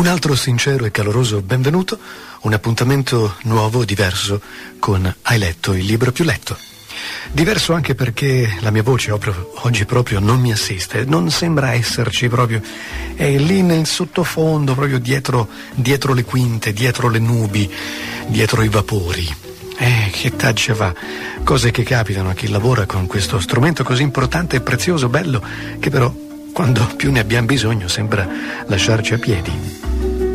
Un altro sincero e caloroso benvenuto, un appuntamento nuovo, diverso, con Hai letto il libro più letto. Diverso anche perché la mia voce oggi proprio non mi assiste, non sembra esserci proprio, è lì nel sottofondo, proprio dietro le quinte, dietro le nubi, dietro i vapori. Che taccia va, cose che capitano a chi lavora con questo strumento così importante e prezioso, bello, che però quando più ne abbiamo bisogno sembra lasciarci a piedi.